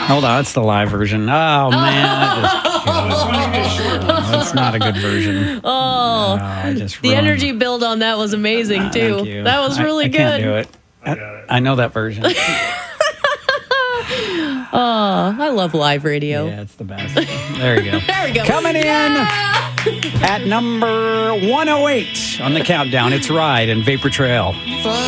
Hold on, that's the live version. Oh, man. That's not a good version. Oh, I just the ruined energy build on that was amazing, too. Thank you. That was really I good. Can't do it. I know that version. Oh, I love live radio. Yeah, it's the best. There you go. There we go. Coming in at number 108 on the countdown, it's Ride and Vapor Trail.